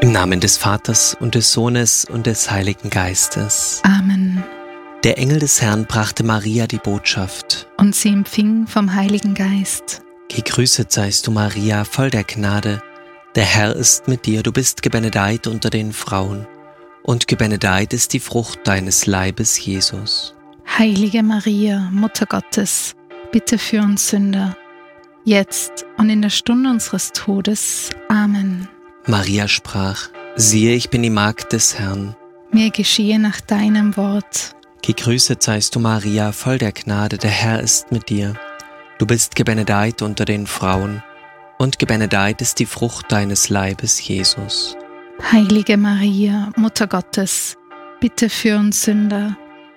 Im Namen des Vaters und des Sohnes und des Heiligen Geistes. Amen. Der Engel des Herrn brachte Maria die Botschaft. Und sie empfing vom Heiligen Geist. Gegrüßet seist du, Maria, voll der Gnade. Der Herr ist mit dir, du bist gebenedeit unter den Frauen. Und gebenedeit ist die Frucht deines Leibes, Jesus. Heilige Maria, Mutter Gottes, bitte für uns Sünder, jetzt und in der Stunde unseres Todes. Amen. Maria sprach: Siehe, ich bin die Magd des Herrn. Mir geschehe nach deinem Wort. Gegrüßet seist du, Maria, voll der Gnade, der Herr ist mit dir. Du bist gebenedeit unter den Frauen, und gebenedeit ist die Frucht deines Leibes, Jesus. Heilige Maria, Mutter Gottes, bitte für uns Sünder,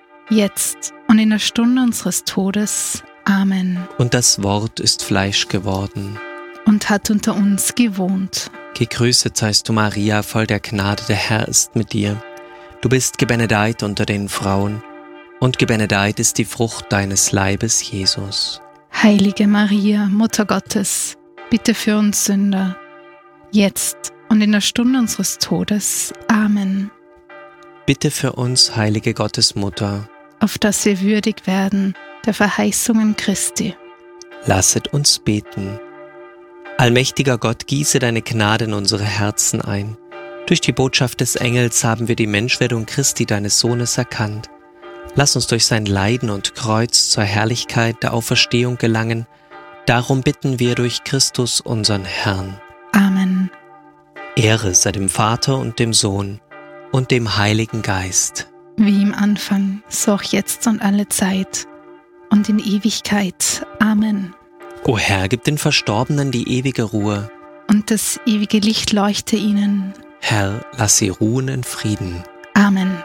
jetzt und in der Stunde unseres Todes. Amen. Und das Wort ist Fleisch geworden. Und hat unter uns gewohnt. Gegrüßet seist du, Maria, voll der Gnade, der Herr ist mit dir. Du bist gebenedeit unter den Frauen, und gebenedeit ist die Frucht deines Leibes, Jesus. Heilige Maria, Mutter Gottes, bitte für uns Sünder, jetzt und in der Stunde unseres Todes. Amen. Bitte für uns, heilige Gottesmutter, auf dass wir würdig werden der Verheißungen Christi. Lasset uns beten. Allmächtiger Gott, gieße deine Gnade in unsere Herzen ein. Durch die Botschaft des Engels haben wir die Menschwerdung Christi, deines Sohnes, erkannt. Lass uns durch sein Leiden und Kreuz zur Herrlichkeit der Auferstehung gelangen. Darum bitten wir durch Christus, unseren Herrn. Amen. Ehre sei dem Vater und dem Sohn und dem Heiligen Geist. Wie im Anfang, so auch jetzt und alle Zeit und in Ewigkeit. Amen. O Herr, gib den Verstorbenen die ewige Ruhe. Und das ewige Licht leuchte ihnen. Herr, lass sie ruhen in Frieden. Amen.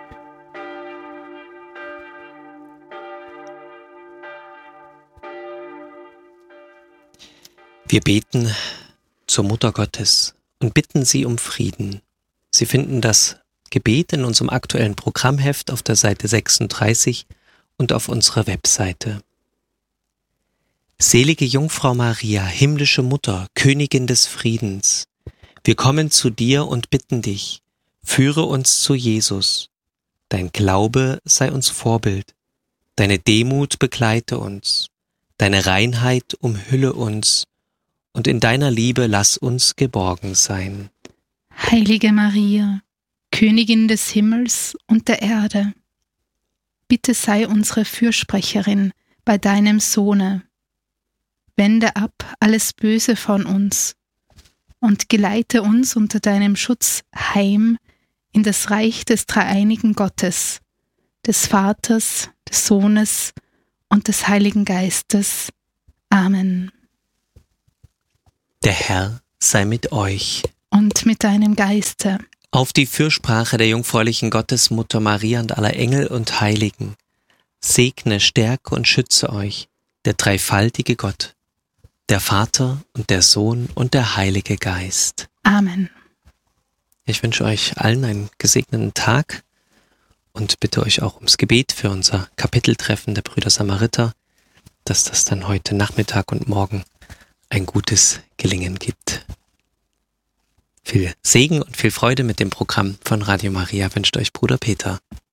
Wir beten zur Mutter Gottes und bitten sie um Frieden. Sie finden das Gebet in unserem aktuellen Programmheft auf der Seite 36 und auf unserer Webseite. Selige Jungfrau Maria, himmlische Mutter, Königin des Friedens, wir kommen zu dir und bitten dich, führe uns zu Jesus. Dein Glaube sei uns Vorbild, deine Demut begleite uns, deine Reinheit umhülle uns und in deiner Liebe lass uns geborgen sein. Heilige Maria, Königin des Himmels und der Erde, bitte sei unsere Fürsprecherin bei deinem Sohne. Wende ab alles Böse von uns und geleite uns unter deinem Schutz heim in das Reich des dreieinigen Gottes, des Vaters, des Sohnes und des Heiligen Geistes. Amen. Der Herr sei mit euch. Und mit deinem Geiste. Auf die Fürsprache der jungfräulichen Gottesmutter Maria und aller Engel und Heiligen, segne, stärke und schütze euch der dreifaltige Gott, der Vater und der Sohn und der Heilige Geist. Amen. Ich wünsche euch allen einen gesegneten Tag und bitte euch auch ums Gebet für unser Kapiteltreffen der Brüder Samariter, dass das dann heute Nachmittag und morgen ein gutes Gelingen gibt. Viel Segen und viel Freude mit dem Programm von Radio Maria wünscht euch Bruder Peter.